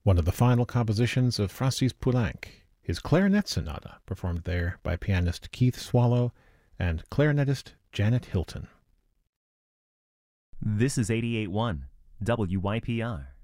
one of the final compositions of Francis Poulenc, his Clarinet Sonata, performed there by pianist Keith Swallow and clarinetist Janet Hilton. This is 88.1 WYPR.